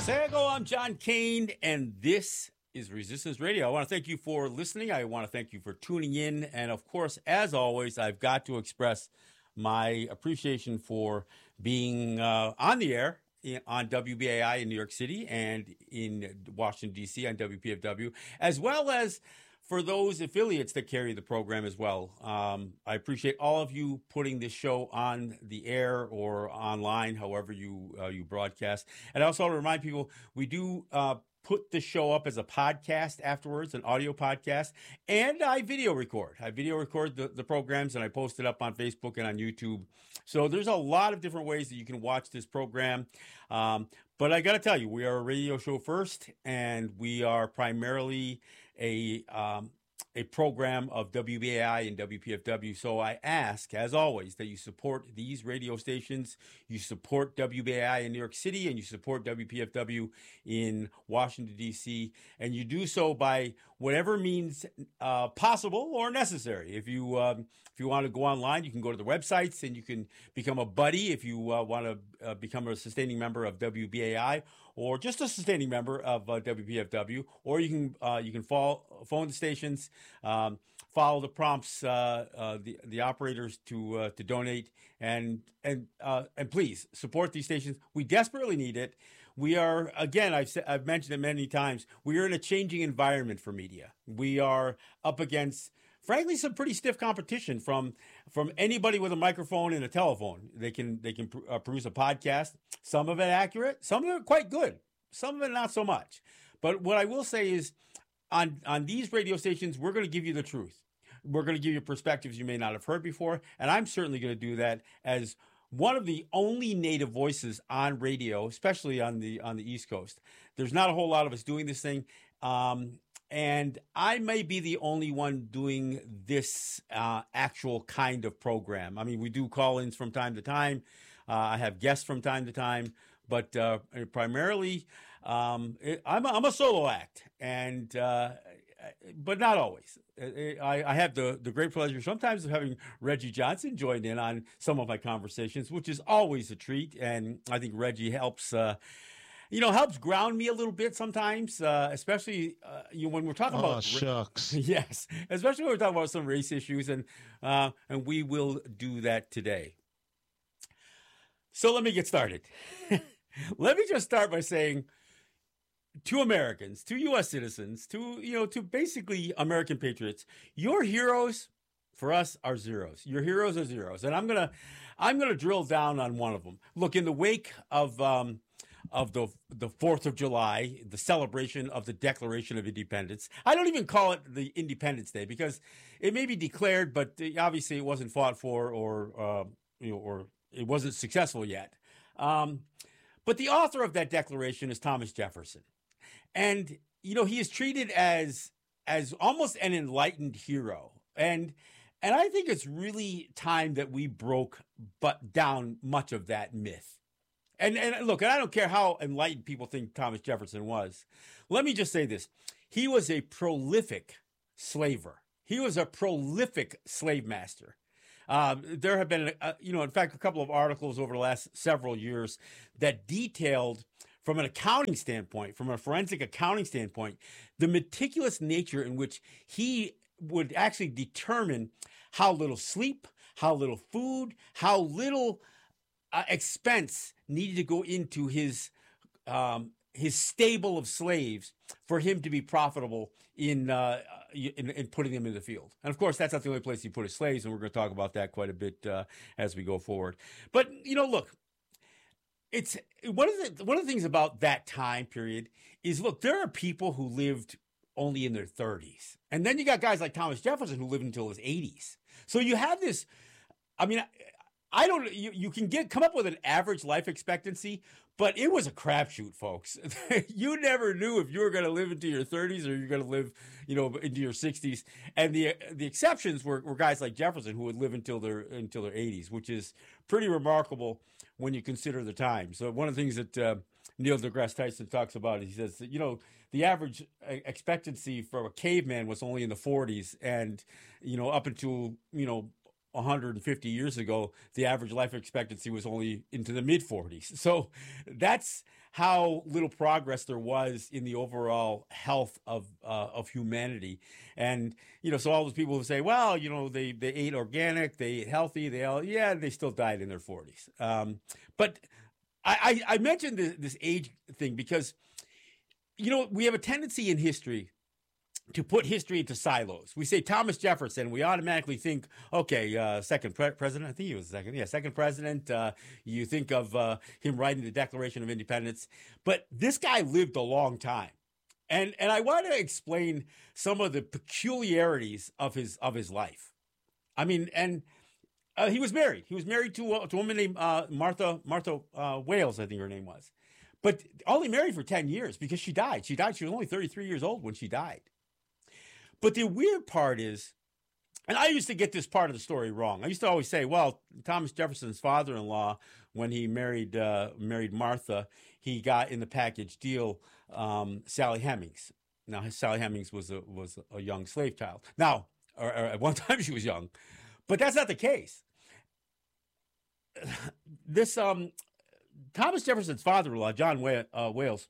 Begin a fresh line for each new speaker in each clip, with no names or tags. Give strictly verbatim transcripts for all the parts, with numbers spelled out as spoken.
Sago, I'm John Kane, and this is Resistance Radio. I want to thank you for listening. I want to thank you for tuning in. And of course, as always, I've got to express my appreciation for being uh, on the air in, on W B A I in New York City and in Washington, D C on W P F W, as well as for those affiliates that carry the program as well. Um, I appreciate all of you putting this show on the air or online, however you uh, you broadcast. And I also want to remind people, we do uh, put the show up as a podcast afterwards, an audio podcast, and I video record. I video record the, the programs, and I post it up on Facebook and on YouTube. So there's a lot of different ways that you can watch this program. Um, but I got to tell you, we are a radio show first, and we are primarily a um, a program of W B A I and W P F W. So I ask, as always, that you support these radio stations, you support W B A I in New York City, and you support W P F W in Washington, D C, and you do so by whatever means uh, possible or necessary. If you um, if you want to go online, you can go to the websites and you can become a buddy if you uh, want to uh, become a sustaining member of W B A I, or just a sustaining member of uh, W P F W, or you can uh, you can follow, phone the stations, um, follow the prompts, uh, uh, the the operators to uh, to donate, and and uh, and please support these stations. We desperately need it. We are, again, I've said, I've mentioned it many times. We are in a changing environment for media. We are up against, frankly, some pretty stiff competition from from anybody with a microphone and a telephone. They can they can uh, produce a podcast. Some of it accurate, some of it quite good, some of it not so much. But what I will say is, on on these radio stations, we're going to give you the truth. We're going to give you perspectives you may not have heard before, and I'm certainly going to do that as one of the only native voices on radio, especially on the on the East Coast. There's not a whole lot of us doing this thing. Um, And I may be the only one doing this uh, actual kind of program. I mean, we do call-ins from time to time. Uh, I have guests from time to time, but uh, primarily, um, it, I'm, a, I'm a solo act, and uh, but not always. I, I have the, the great pleasure sometimes of having Reggie Johnson join in on some of my conversations, which is always a treat. And I think Reggie helps. Uh, You know, helps ground me a little bit sometimes, uh, especially uh, you know, when we're talking
oh,
about
shucks.
yes, especially when we're talking about some race issues, and uh, and we will do that today. So let me get started. Let me just start by saying, to Americans, to U S citizens, to you know, to basically American patriots, your heroes for us are zeros. Your heroes are zeros, and I'm gonna I'm gonna drill down on one of them. Look, in the wake of um, of the the fourth of July, the celebration of the Declaration of Independence. I don't even call it the Independence Day because it may be declared, but obviously it wasn't fought for, or uh, you know, or it wasn't successful yet. Um, but the author of that declaration is Thomas Jefferson, and you know, he is treated as as almost an enlightened hero, and and I think it's really time that we broke but down much of that myth. And and look, and I don't care how enlightened people think Thomas Jefferson was. Let me just say this. He was a prolific slaver. He was a prolific slave master. Um, there have been, uh, you know, in fact, a couple of articles over the last several years that detailed, from an accounting standpoint, from a forensic accounting standpoint, the meticulous nature in which he would actually determine how little sleep, how little food, how little uh, expense needed to go into his um, his stable of slaves for him to be profitable in, uh, in in putting them in the field. And of course, that's not the only place he put his slaves, and we're going to talk about that quite a bit uh, as we go forward. But you know, look, it's one of the one of the things about that time period is, look, there are people who lived only in their thirties, and then you got guys like Thomas Jefferson who lived until his eighties. So you have this. I mean, I don't. You, you can get come up with an average life expectancy, but it was a crapshoot, folks. You never knew if you were going to live into your thirties or you're going to live, you know, into your sixties. And the the exceptions were, were guys like Jefferson, who would live until their until their eighties, which is pretty remarkable when you consider the time. So one of the things that uh, Neil deGrasse Tyson talks about, he says that, you know, the average expectancy for a caveman was only in the forties, and you know, up until, you know, one hundred fifty years ago, the average life expectancy was only into the mid forties. So that's how little progress there was in the overall health of uh, of humanity. And you know, so all those people who say, well, you know, they they ate organic, they ate healthy, they all, yeah, they still died in their forties. Um, but I, I, I mentioned this, this age thing because, you know, we have a tendency in history to put history into silos. We say Thomas Jefferson, we automatically think, okay, uh, second pre- president. I think he was second. Yeah, second president. Uh, you think of uh, him writing the Declaration of Independence. But this guy lived a long time. And and I want to explain some of the peculiarities of his of his life. I mean, and uh, he was married. He was married to, uh, to a woman named uh, Martha, Martha uh, Wales, I think her name was. But only married for ten years because she died. She died. She was only thirty-three years old when she died. But the weird part is, and I used to get this part of the story wrong. I used to always say, well, Thomas Jefferson's father-in-law, when he married uh, married Martha, he got in the package deal um, Sally Hemings. Now, Sally Hemings was a, was a young slave child. Now, or, or at one time she was young, but that's not the case. This um, Thomas Jefferson's father-in-law, John Wa- uh, Wales,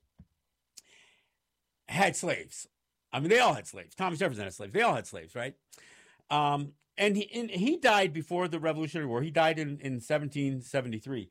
had slaves. I mean, they all had slaves. Thomas Jefferson had slaves. They all had slaves, right? Um, and, he, and he died before the Revolutionary War. He died in, in seventeen seventy-three.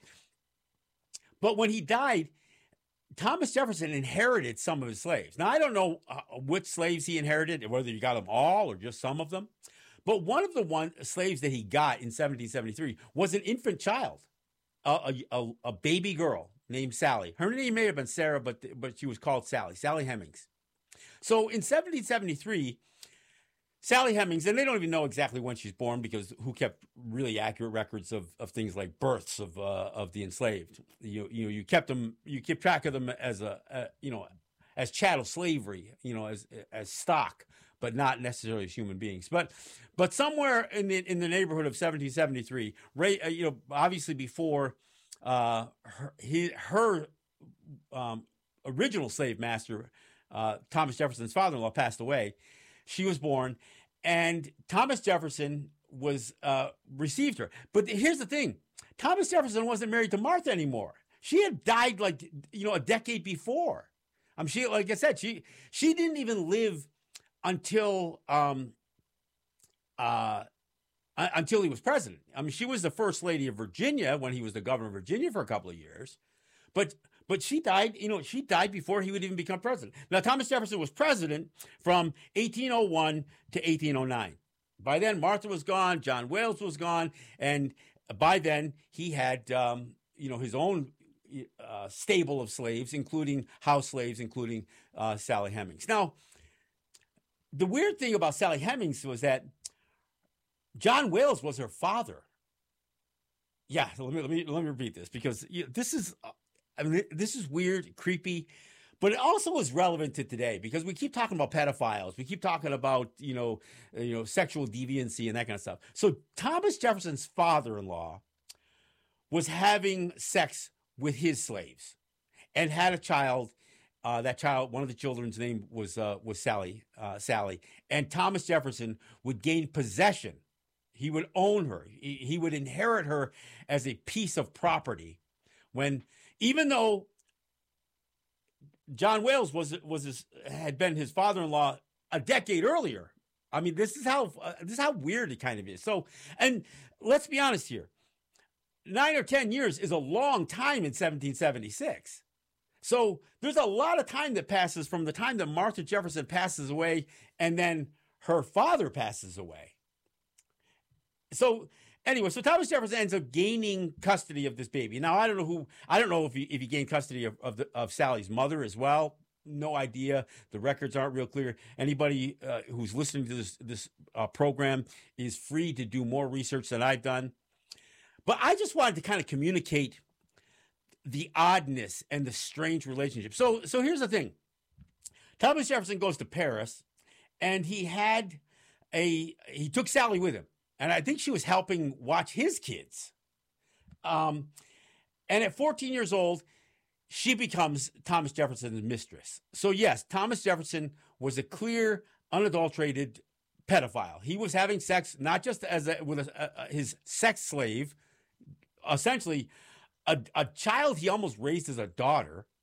But when he died, Thomas Jefferson inherited some of his slaves. Now, I don't know uh, which slaves he inherited, whether he got them all or just some of them. But one of the one slaves that he got in seventeen seventy-three was an infant child, a, a, a baby girl named Sally. Her name may have been Sarah, but, but she was called Sally, Sally Hemings. So in seventeen seventy-three, Sally Hemings, and they don't even know exactly when she's born because who kept really accurate records of, of things like births of uh, of the enslaved. You you know you kept them you kept track of them as a, a you know as chattel slavery, you know as as stock, but not necessarily as human beings. But but somewhere in the in the neighborhood of seventeen seventy-three, right, uh, you know obviously before uh, her his, her um, original slave master. Uh, Thomas Jefferson's father-in-law passed away. She was born, and Thomas Jefferson was uh, received her. But here's the thing: Thomas Jefferson wasn't married to Martha anymore. She had died like you know a decade before. Um, she like I said, she she didn't even live until um uh until he was president. I mean, she was the first lady of Virginia when he was the governor of Virginia for a couple of years, but. But she died, you know, she died before he would even become president. Now, Thomas Jefferson was president from eighteen oh one to eighteen oh nine. By then, Martha was gone, John Wales was gone, and by then he had, um, you know, his own uh, stable of slaves, including house slaves, including uh, Sally Hemings. Now, the weird thing about Sally Hemings was that John Wales was her father. Yeah, let me let me let me repeat this because you know, this is. Uh, I mean, this is weird, creepy, but it also is relevant to today because we keep talking about pedophiles. We keep talking about, you know, you know, sexual deviancy and that kind of stuff. So Thomas Jefferson's father-in-law was having sex with his slaves and had a child. Uh, that child, one of the children's name was uh, was Sally. Uh, Sally, and Thomas Jefferson would gain possession. He would own her. He, he would inherit her as a piece of property. When Even though John Wales was was his, had been his father-in-law a decade earlier, I mean, this is how uh, this is how weird it kind of is. So, and let's be honest here, nine or ten years is a long time in seventeen seventy-six. So there's a lot of time that passes from the time that Martha Jefferson passes away and then her father passes away. So. Anyway, so Thomas Jefferson ends up gaining custody of this baby. Now, I don't know who, I don't know if he, if he gained custody of, of, the, of Sally's mother as well. No idea. The records aren't real clear. Anybody uh, who's listening to this, this uh, program is free to do more research than I've done. But I just wanted to kind of communicate the oddness and the strange relationship. So, so here's the thing. Thomas Jefferson goes to Paris, and he had a, he took Sally with him. And I think she was helping watch his kids. Um, and at fourteen years old, she becomes Thomas Jefferson's mistress. So yes, Thomas Jefferson was a clear, unadulterated pedophile. He was having sex not just as a, with a, a, his sex slave, essentially a, a child he almost raised as a daughter.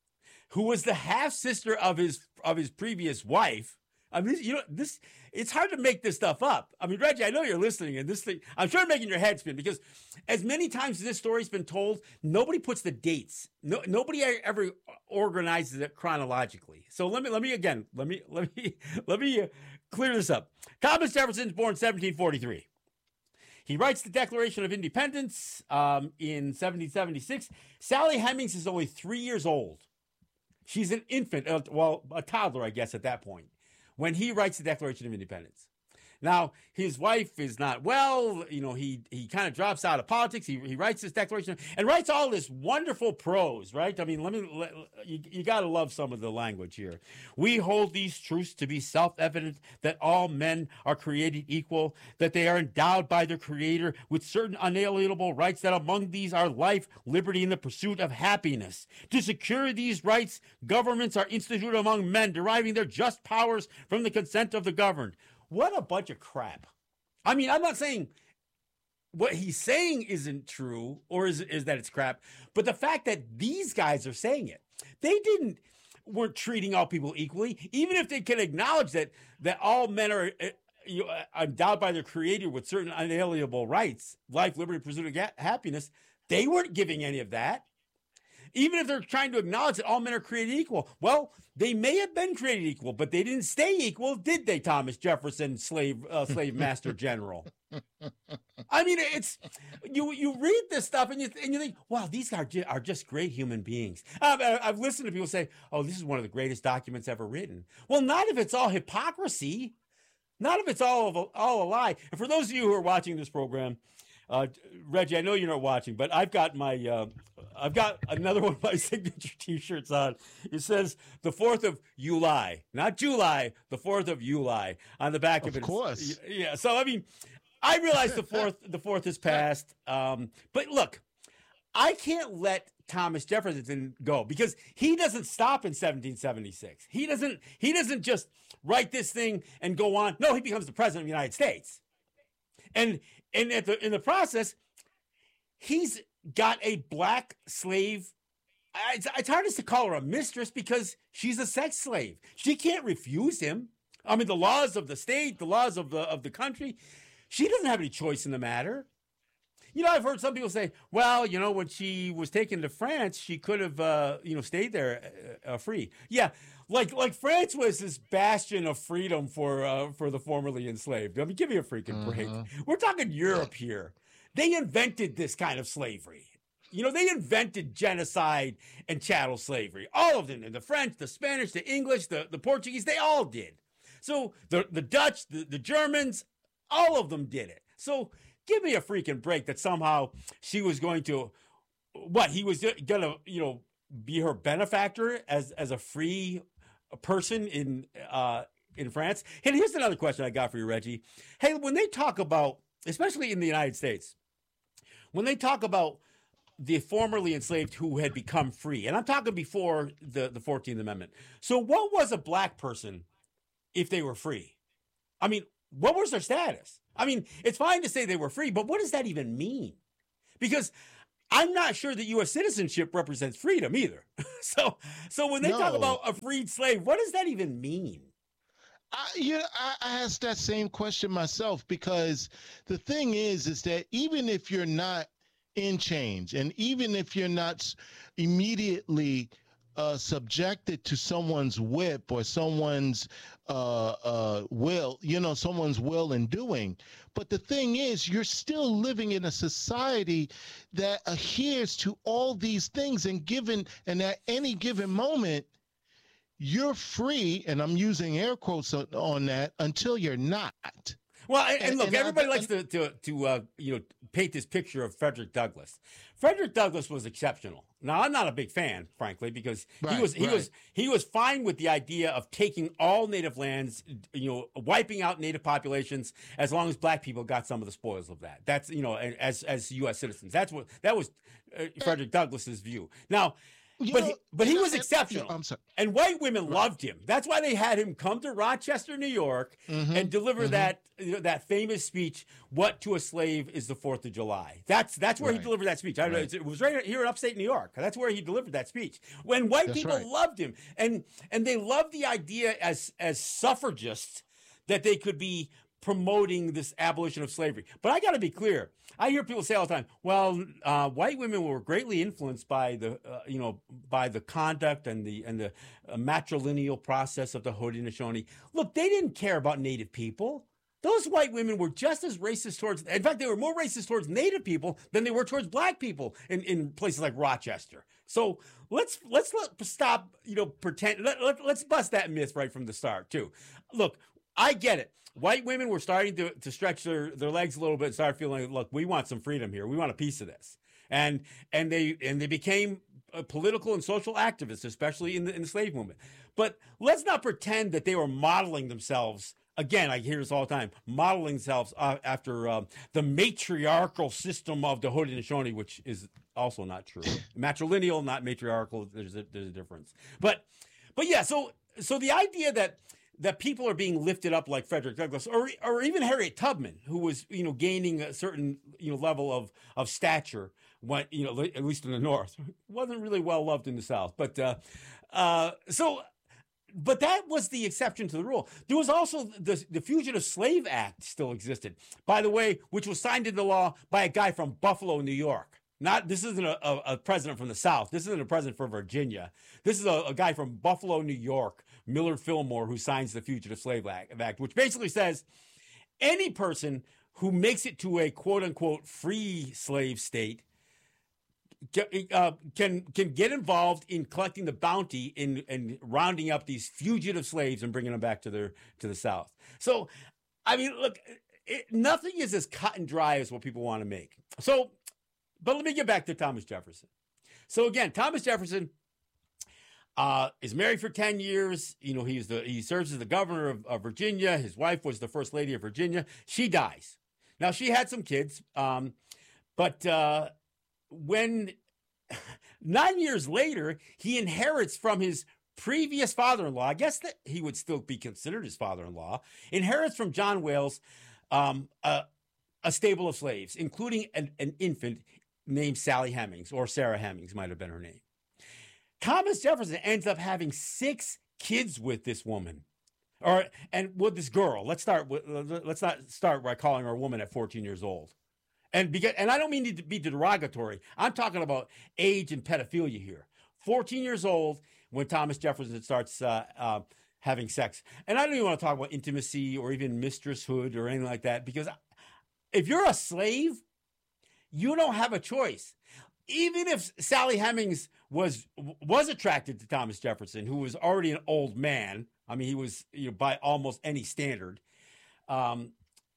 who was the half sister of his of his previous wife. I mean, you know, this, it's hard to make this stuff up. I mean, Reggie, I know you're listening, and this thing, I'm sure making your head spin, because as many times as this story's been told, nobody puts the dates. No, nobody ever organizes it chronologically. So let me, let me again, let me, let me, let me uh, clear this up. Thomas Jefferson's born seventeen forty-three. He writes the Declaration of Independence um, in seventeen seventy-six. Sally Hemings is only three years old. She's an infant, uh, well, a toddler, I guess, at that point, when he writes the Declaration of Independence. Now, his wife is not well. You know, he he kind of drops out of politics. He he writes this declaration and writes all this wonderful prose, right? I mean, let me let, you, you got to love some of the language here. We hold these truths to be self-evident, that all men are created equal, that they are endowed by their Creator with certain unalienable rights, that among these are life, liberty, and the pursuit of happiness. To secure these rights, governments are instituted among men, deriving their just powers from the consent of the governed. What a bunch of crap. I mean, I'm not saying what he's saying isn't true or is, is that it's crap, but the fact that these guys are saying it, they didn't, weren't treating all people equally. Even if they can acknowledge that, that all men are uh, you know, endowed by their Creator with certain unalienable rights, life, liberty, pursuit of ga- happiness, they weren't giving any of that. Even if they're trying to acknowledge that all men are created equal, well, they may have been created equal, but they didn't stay equal, did they, Thomas Jefferson, slave uh, slave master general? I mean, it's you. You read this stuff and you and you think, wow, these guys are just great human beings. I've, I've listened to people say, oh, this is one of the greatest documents ever written. Well, not if it's all hypocrisy, not if it's all of a, all a lie. And for those of you who are watching this program. Uh, Reggie, I know you're not watching, but I've got my, uh, I've got another one of my signature T-shirts on. It says the fourth of July, not July, the fourth of July on the back of,
of
it.
Of course,
yeah. So I mean, I realize the fourth, the fourth is passed, um, but look, I can't let Thomas Jefferson go because he doesn't stop in seventeen seventy-six. He doesn't. He doesn't just write this thing and go on. No, he becomes the president of the United States, and. And at the, in the process, he's got a black slave. It's, it's hard to call her a mistress because she's a sex slave. She can't refuse him. I mean, the laws of the state, the laws of the of the country, she doesn't have any choice in the matter. You know, I've heard some people say, well, you know, when she was taken to France, she could have, uh, you know, stayed there uh, uh, free. Yeah, like like France was this bastion of freedom for uh, for the formerly enslaved. I mean, give me a freaking break. Uh-huh. We're talking Europe here. They invented this kind of slavery. You know, they invented genocide and chattel slavery. All of them. The French, the Spanish, the English, the, the Portuguese, they all did. So the, the Dutch, the, the Germans, all of them did it. So give me a freaking break that somehow she was going to, what, he was going to, you know, be her benefactor as as a free person in uh, in France. And here's another question I got for you, Reggie. Hey, when they talk about, especially in the United States, when they talk about the formerly enslaved who had become free, and I'm talking before the, the fourteenth Amendment. So what was a black person if they were free? I mean, what was their status? I mean, it's fine to say they were free, but what does that even mean? Because I'm not sure that U S citizenship represents freedom either. so, so when they no. talk about a freed slave, what does that even mean?
I, yeah, I, I asked that same question myself because the thing is, is that even if you're not in change, and even if you're not immediately uh, subjected to someone's whip or someone's uh, uh, will, you know, someone's will and doing. But the thing is, you're still living in a society that adheres to all these things, and given, and at any given moment, you're free, and I'm using air quotes on, on that, until you're not.
Well, and, and look, and everybody I, likes to to, to uh, you know, paint this picture of Frederick Douglass. Frederick Douglass was exceptional. Now, I'm not a big fan, frankly, because right, he was he right. was he was fine with the idea of taking all native lands, you know, wiping out native populations, as long as black people got some of the spoils of that. That's, you know, as as U S citizens. That's what that was uh, Frederick Douglass's view. Now,
You
but
know,
he, but he
you know,
was
and-
exceptional.
yeah, I'm sorry.
And white women
Right.
loved him. That's why they had him come to Rochester, New York,
Mhm,
and deliver
mhm.
that you know, that famous speech. What to a slave is the Fourth of July. That's that's where
Right.
he delivered that speech. I,
Right.
It was right here in upstate New York. That's where he delivered that speech. When white
That's
people
right.
loved him, and and they loved the idea as as suffragists that they could be promoting this abolition of slavery. But I got to be clear. I hear people say all the time, "Well, uh, white women were greatly influenced by the, uh, you know, by the conduct and the and the uh, matrilineal process of the Haudenosaunee." Look, they didn't care about Native people. Those white women were just as racist towards. In fact, they were more racist towards Native people than they were towards black people in, in places like Rochester. So let's let's let, stop, you know, pretend. Let, let, let's bust that myth right from the start too. Look, I get it. White women were starting to, to stretch their, their legs a little bit and start feeling, look, we want some freedom here. We want a piece of this. And and they and they became uh, political and social activists, especially in the, in the slave movement. But let's not pretend that they were modeling themselves. Again, I hear this all the time, modeling themselves uh, after uh, the matriarchal system of the Haudenosaunee, which is also not true. Matrilineal, not matriarchal. There's a, there's a difference. But but yeah, so so the idea that that people are being lifted up like Frederick Douglass or or even Harriet Tubman, who was, you know, gaining a certain, you know, level of of stature, when, you know, at least in the North, wasn't really well loved in the South. But uh, uh, so, but that was the exception to the rule. There was also the the Fugitive Slave Act still existed, by the way, which was signed into law by a guy from Buffalo, New York. Not this isn't a, a, a president from the South. This isn't a president from Virginia. This is a, a guy from Buffalo, New York, Millard Fillmore, who signs the Fugitive Slave Act, which basically says any person who makes it to a quote unquote free slave state uh, can can get involved in collecting the bounty in and rounding up these fugitive slaves and bringing them back to their to the South. So, I mean, look, it, nothing is as cut and dry as what people want to make. So. But let me get back to Thomas Jefferson. So again, Thomas Jefferson uh, is married for ten years. You know, he's the he serves as the governor of, of Virginia. His wife was the first lady of Virginia. She dies. Now, she had some kids, um, but uh, when nine years later, he inherits from his previous father-in-law, I guess that he would still be considered his father-in-law, inherits from John Wales um, a, a stable of slaves, including an, an infant named Sally Hemings, or Sarah Hemings might have been her name. Thomas Jefferson ends up having six kids with this woman, or and with this girl. Let's start with let's not start by calling her a woman at fourteen years old, and because and I don't mean to be derogatory. I'm talking about age and pedophilia here. fourteen years old when Thomas Jefferson starts uh, uh, having sex, and I don't even want to talk about intimacy or even mistresshood or anything like that, because if you're a slave, you don't have a choice. Even if Sally Hemings was was attracted to Thomas Jefferson, who was already an old man, I mean, he was, you know, by almost any standard. Um,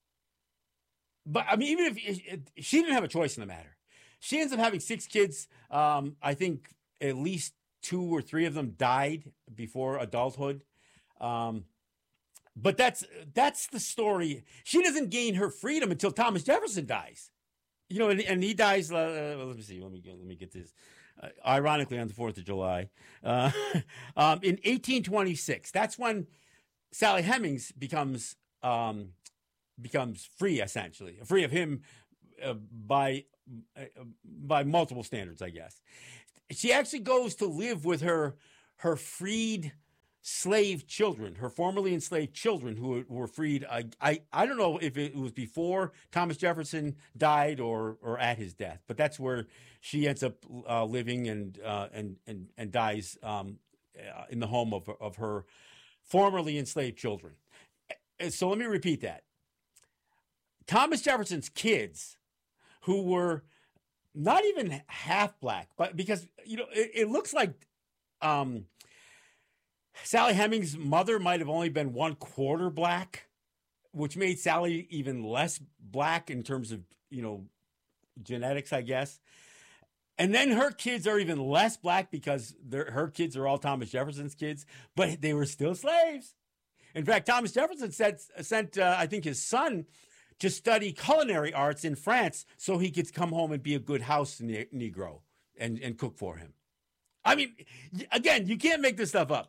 but I mean, even if it, it, she didn't have a choice in the matter, she ends up having six kids. Um, I think at least two or three of them died before adulthood. Um, but that's that's the story. She doesn't gain her freedom until Thomas Jefferson dies. You know, and, and he dies. Uh, let me see. Let me get, let me get this. Uh, ironically, on the Fourth of July, uh, um, in eighteen twenty-six. That's when Sally Hemings becomes um, becomes free, essentially, free of him uh, by uh, by multiple standards, I guess. She actually goes to live with her her freed slave children, her formerly enslaved children who were freed. I, I I don't know if it was before Thomas Jefferson died or or at his death, but that's where she ends up uh, living and uh, and and and dies um, in the home of of her formerly enslaved children. So let me repeat that. Thomas Jefferson's kids, who were not even half black, but because, you know, it, it looks like um, Sally Hemings' mother might have only been one quarter black, which made Sally even less black in terms of, you know, genetics, I guess. And then her kids are even less black because her kids are all Thomas Jefferson's kids, but they were still slaves. In fact, Thomas Jefferson said, sent, uh, I think, his son to study culinary arts in France so he could come home and be a good house ne- Negro and, and cook for him. I mean, again, you can't make this stuff up.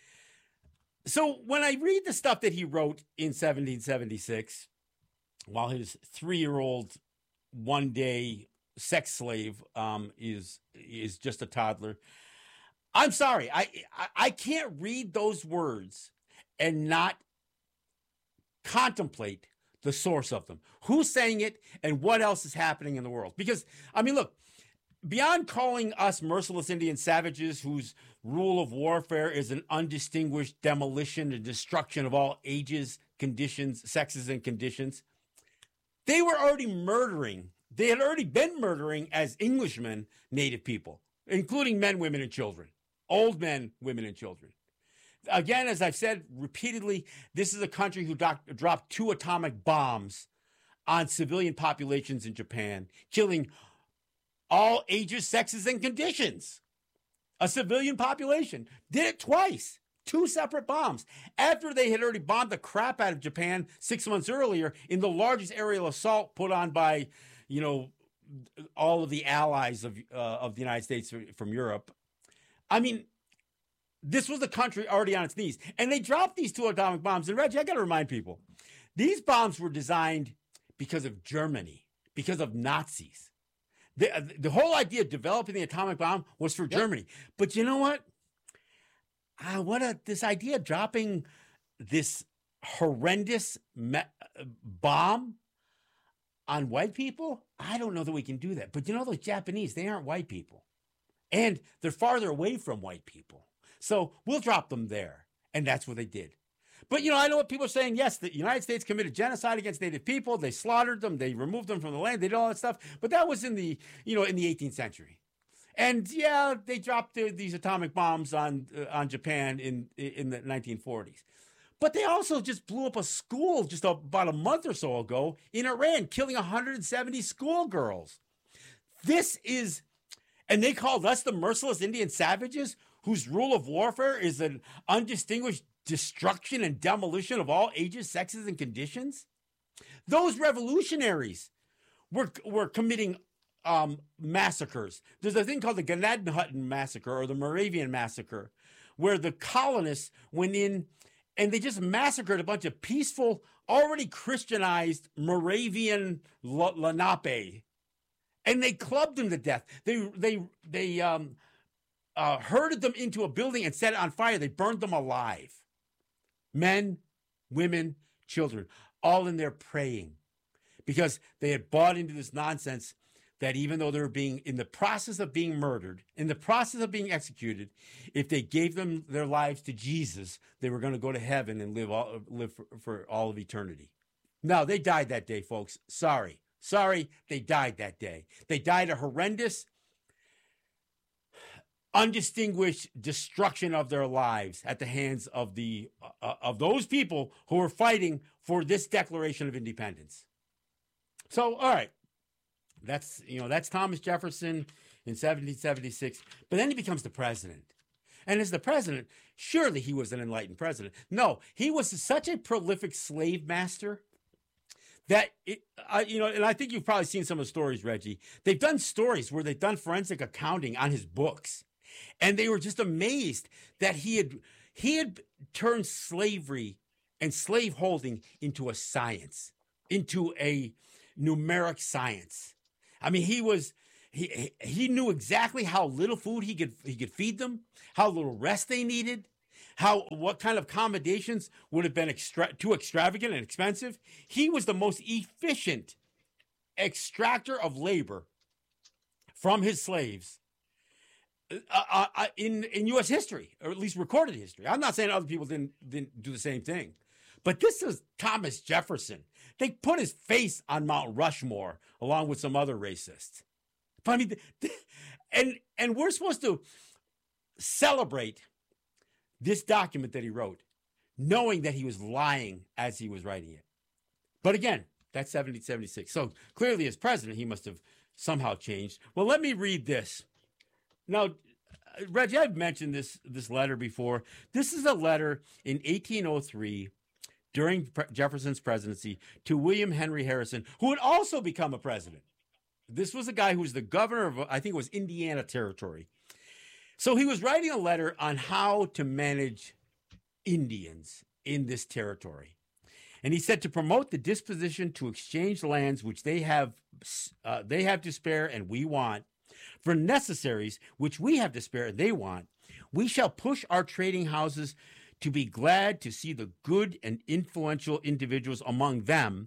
So when I read the stuff that he wrote in seventeen seventy-six, while his three-year-old one-day sex slave um, is is just a toddler, I'm sorry, I, I I can't read those words and not contemplate the source of them. Who's saying it and what else is happening in the world? Because, I mean, look, beyond calling us merciless Indian savages whose rule of warfare is an undistinguished demolition and destruction of all ages, conditions, sexes, and conditions, they were already murdering. They had already been murdering as Englishmen, native people, including men, women, and children, old men, women, and children. Again, as I've said repeatedly, this is a country who doc- dropped two atomic bombs on civilian populations in Japan, killing all ages, sexes, and conditions. A civilian population did it twice, two separate bombs, after they had already bombed the crap out of Japan six months earlier in the largest aerial assault put on by, you know, all of the allies of uh, of the United States from Europe. I mean, this was a country already on its knees, and they dropped these two atomic bombs. And Reggie, I got to remind people, these bombs were designed because of Germany, because of Nazis. The, the whole idea of developing the atomic bomb was for yep. Germany. But you know what? Uh, what a, this idea of dropping this horrendous me- bomb on white people, I don't know that we can do that. But you know, those Japanese, they aren't white people. And they're farther away from white people. So we'll drop them there. And that's what they did. But, you know, I know what people are saying. Yes, the United States committed genocide against Native people. They slaughtered them. They removed them from the land. They did all that stuff. But that was in the, you know, in the eighteenth century. And, yeah, they dropped the, these atomic bombs on uh, on Japan in in the nineteen forties. But they also just blew up a school just about a month or so ago in Iran, killing one hundred seventy schoolgirls. This is, and they called us the merciless Indian savages whose rule of warfare is an undistinguished destruction and demolition of all ages, sexes, and conditions. Those revolutionaries were, were committing um, massacres. There's a thing called the Gnadenhutten massacre or the Moravian massacre, where the colonists went in and they just massacred a bunch of peaceful, already Christianized Moravian Lenape, and they clubbed them to death. They they they um, uh, herded them into a building and set it on fire. They burned them alive. Men, women, children, all in there praying, because they had bought into this nonsense that even though they were being in the process of being murdered, in the process of being executed, if they gave them their lives to Jesus, they were going to go to heaven and live all, live for, for all of eternity. No, they died that day, folks. Sorry. Sorry, they died that day. They died a horrendous, undistinguished destruction of their lives at the hands of the uh, of those people who were fighting for this Declaration of Independence. So, all right, that's you know that's Thomas Jefferson in seventeen seventy-six. But then he becomes the president, and as the president, surely he was an enlightened president. No, he was such a prolific slave master that it, uh, you know, and I think you've probably seen some of the stories, Reggie. They've done stories where they've done forensic accounting on his books. And they were just amazed that he had he had turned slavery and slaveholding into a science, into a numeric science. I mean, he was he he knew exactly how little food he could he could feed them, how little rest they needed, how what kind of accommodations would have been extra, too extravagant and expensive. He was the most efficient extractor of labor from his slaves Uh, uh, in in U S history, or at least recorded history. I'm not saying other people didn't didn't do the same thing, but this is Thomas Jefferson. They put his face on Mount Rushmore along with some other racists. But I mean, and and we're supposed to celebrate this document that he wrote, knowing that he was lying as he was writing it. But again, that's seventeen seventy-six. So clearly, as president, he must have somehow changed. Well, let me read this. Now, Reggie, I've mentioned this this letter before. This is a letter in eighteen oh three during Pre- Jefferson's presidency to William Henry Harrison, who would also become a president. This was a guy who was the governor of, I think it was Indiana Territory. So he was writing a letter on how to manage Indians in this territory. And he said to promote the disposition to exchange lands which they have uh, they have to spare and we want for necessaries which we have to spare and they want. We shall push our trading houses to be glad to see the good and influential individuals among them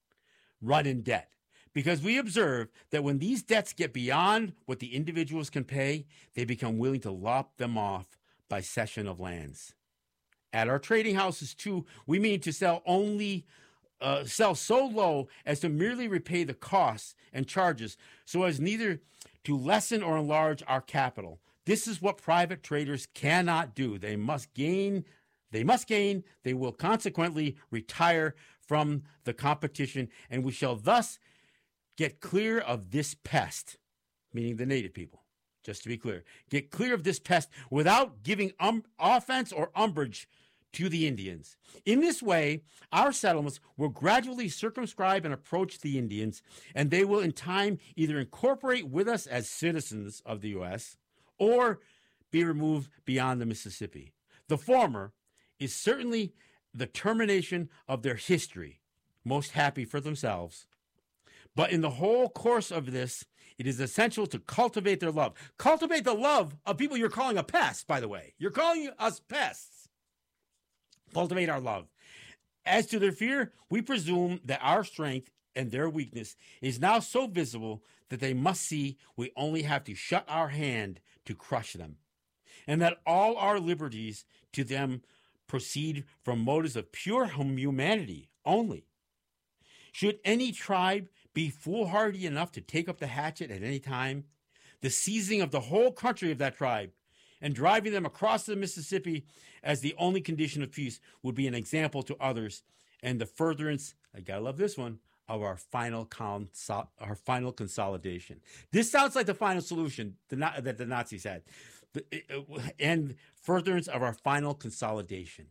run in debt. Because we observe that when these debts get beyond what the individuals can pay, they become willing to lop them off by cession of lands. At our trading houses, too, we mean to sell only, uh, sell so low as to merely repay the costs and charges, so as neither to lessen or enlarge our capital. This is what private traders cannot do. They must gain, they must gain, they will consequently retire from the competition, and we shall thus get clear of this pest, meaning the native people, just to be clear. Get clear of this pest without giving um, offense or umbrage to the Indians. In this way, our settlements will gradually circumscribe and approach the Indians, and they will in time either incorporate with us as citizens of the U S or be removed beyond the Mississippi. The former is certainly the termination of their history, most happy for themselves. But in the whole course of this, it is essential to cultivate their love. Cultivate the love of people you're calling a pest, by the way. You're calling us pests. Cultivate our love. As to their fear, we presume that our strength and their weakness is now so visible that they must see we only have to shut our hand to crush them, and that all our liberties to them proceed from motives of pure humanity only. Should any tribe be foolhardy enough to take up the hatchet at any time, the seizing of the whole country of that tribe and driving them across the Mississippi as the only condition of peace would be an example to others and the furtherance, I gotta love this one, of our final consol- our final consolidation. This sounds like the final solution that the Nazis had, and furtherance of our final consolidation.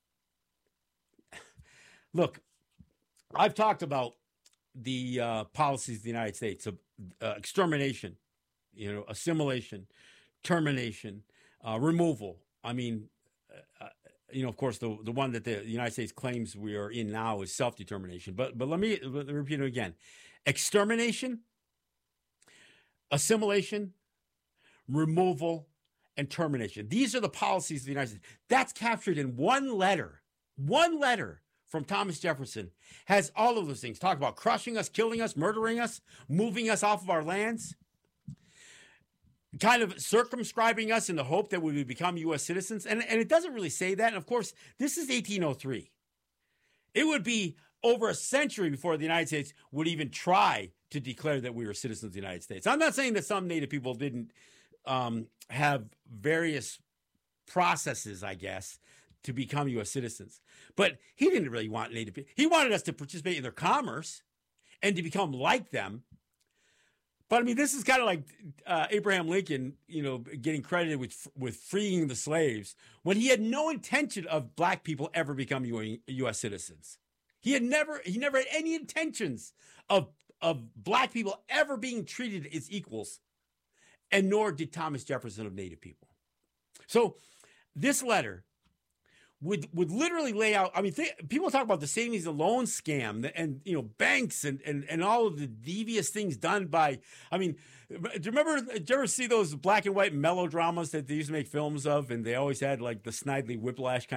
Look, I've talked about the uh, policies of the United States of uh, extermination, you know, assimilation, termination, uh, removal. I mean, uh, you know, of course, the the one that the United States claims we are in now is self-determination. But but let me, let me repeat it again: extermination, assimilation, removal, and termination. These are the policies of the United States. That's captured in one letter. One letter from Thomas Jefferson has all of those things. Talk about crushing us, killing us, murdering us, moving us off of our lands, kind of circumscribing us in the hope that we would become U S citizens. And, and it doesn't really say that. And of course, this is eighteen oh three. It would be over a century before the United States would even try to declare that we were citizens of the United States. I'm not saying that some Native people didn't um, have various processes, I guess, to become U S citizens. But he didn't really want Native people. He wanted us to participate in their commerce and to become like them. But I mean, this is kind of like uh, Abraham Lincoln, you know, getting credited with with freeing the slaves when he had no intention of black people ever becoming U S citizens. He had never, he never had any intentions of of black people ever being treated as equals, and nor did Thomas Jefferson of Native people. So this letter would would literally lay out, I mean, th- people talk about the savings and loan scam and, you know, banks and, and, and all of the devious things done by, I mean, do you remember, did you ever see those black and white melodramas that they used to make films of? And they always had like the Snidely Whiplash kind